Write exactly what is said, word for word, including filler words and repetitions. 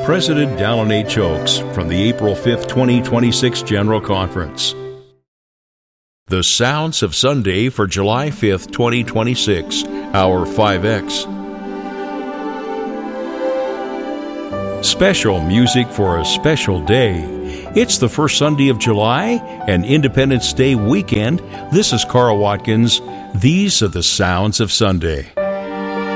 President Dallin H. Oaks from the April fifth, twenty twenty-six General Conference. The Sounds of Sunday for July fifth, twenty twenty-six, Hour five X. Special music for a special day. It's the first Sunday of July, an Independence Day weekend. This is Carl Watkins. These are the Sounds of Sunday.